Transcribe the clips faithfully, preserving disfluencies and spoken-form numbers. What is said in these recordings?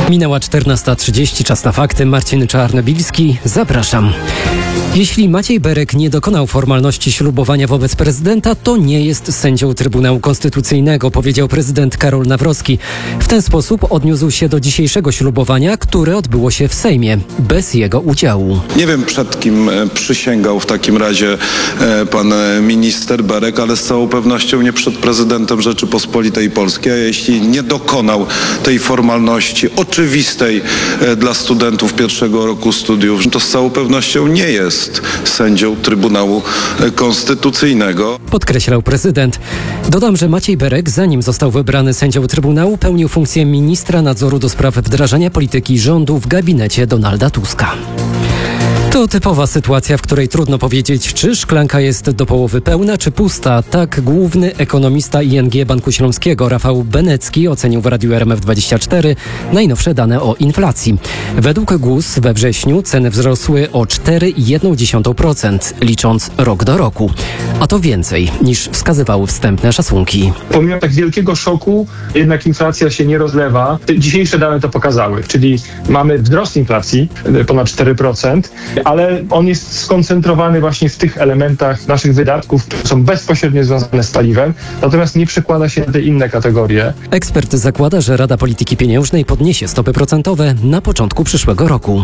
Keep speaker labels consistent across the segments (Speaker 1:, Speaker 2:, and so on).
Speaker 1: Minęła czternasta trzydzieści, czas na fakty. Marcin Czarnobilski, zapraszam. Jeśli Maciej Berek nie dokonał formalności ślubowania wobec prezydenta, to nie jest sędzią Trybunału Konstytucyjnego, powiedział prezydent Karol Nawrocki. W ten sposób odniósł się do dzisiejszego ślubowania, które odbyło się w Sejmie, bez jego udziału.
Speaker 2: Nie wiem, przed kim przysięgał w takim razie pan minister Berek, ale z całą pewnością nie przed prezydentem Rzeczypospolitej Polskiej. A jeśli nie dokonał tej formalności oczywistej dla studentów pierwszego roku studiów, to z całą pewnością nie jest sędzią Trybunału Konstytucyjnego.
Speaker 1: Podkreślał prezydent. Dodam, że Maciej Berek, zanim został wybrany sędzią Trybunału, pełnił funkcję ministra nadzoru do spraw wdrażania polityki rządu w gabinecie Donalda Tuska. To typowa sytuacja, w której trudno powiedzieć, czy szklanka jest do połowy pełna, czy pusta. Tak główny ekonomista I N G Banku Śląskiego Rafał Benecki ocenił w Radiu R M F dwadzieścia cztery najnowsze dane o inflacji. Według G U S we wrześniu ceny wzrosły o cztery przecinek jeden procent, licząc rok do roku. A to więcej niż wskazywały wstępne szacunki.
Speaker 3: Pomimo tak wielkiego szoku, jednak inflacja się nie rozlewa. Te dzisiejsze dane to pokazały, czyli mamy wzrost inflacji ponad cztery procent, ale on jest skoncentrowany właśnie w tych elementach naszych wydatków, które są bezpośrednio związane z paliwem, natomiast nie przekłada się na te inne kategorie.
Speaker 1: Ekspert zakłada, że Rada Polityki Pieniężnej podniesie stopy procentowe na początku przyszłego roku.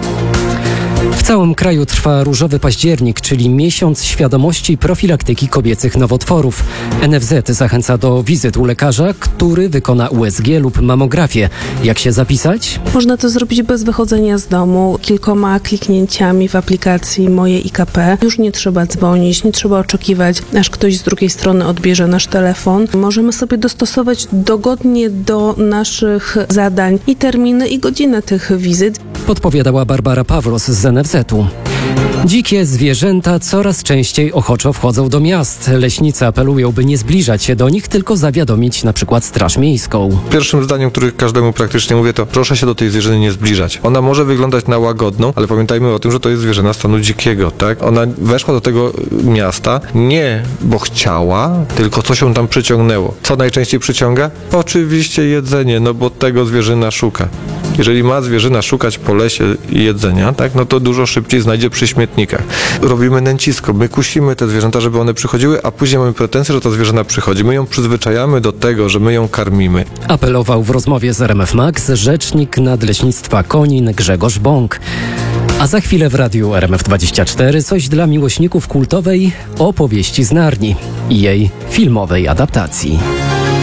Speaker 1: W całym kraju trwa różowy październik, czyli miesiąc świadomości profilaktyki kobiecych nowotworów. N F Z zachęca do wizyt u lekarza, który wykona U S G lub mamografię. Jak się zapisać?
Speaker 4: Można to zrobić bez wychodzenia z domu, kilkoma kliknięciami w aplikacji Moje I K P. Już nie trzeba dzwonić, nie trzeba oczekiwać, aż ktoś z drugiej strony odbierze nasz telefon. Możemy sobie dostosować dogodnie do naszych zadań i terminy, i godziny tych wizyt.
Speaker 1: Podpowiadała Barbara Pawlos z N F Z-u. Dzikie zwierzęta coraz częściej ochoczo wchodzą do miast. Leśnicy apelują, by nie zbliżać się do nich, tylko zawiadomić na przykład Straż Miejską.
Speaker 5: Pierwszym zdaniem, które każdemu praktycznie mówię, to proszę się do tej zwierzyny nie zbliżać. Ona może wyglądać na łagodną, ale pamiętajmy o tym, że to jest zwierzyna stanu dzikiego, tak? Ona weszła do tego miasta nie bo chciała, tylko coś ją tam przyciągnęło. Co najczęściej przyciąga? Oczywiście jedzenie, no bo tego zwierzyna szuka. Jeżeli ma zwierzyna szukać po lesie jedzenia, tak, no to dużo szybciej znajdzie przy śmietnikach. Robimy nęcisko, my kusimy te zwierzęta, żeby one przychodziły, a później mamy pretensje, że ta zwierzyna przychodzi. My ją przyzwyczajamy do tego, że my ją karmimy.
Speaker 1: Apelował w rozmowie z R M F Max rzecznik Nadleśnictwa Konin Grzegorz Bąk. A za chwilę w Radiu R M F dwadzieścia cztery coś dla miłośników kultowej opowieści z Narni i jej filmowej adaptacji.